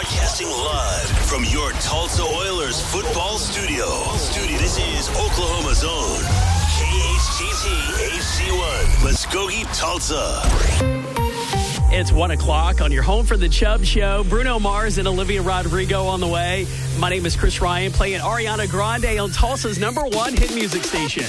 Broadcasting live from your Tulsa Oilers football studio. This is Oklahoma's own KHTT HD1, Muskogee, Tulsa. It's 1 o'clock on your home for the Chubb Show. Bruno Mars and Olivia Rodrigo on the way. My name is Chris Ryan, playing Ariana Grande on Tulsa's #1 hit music station.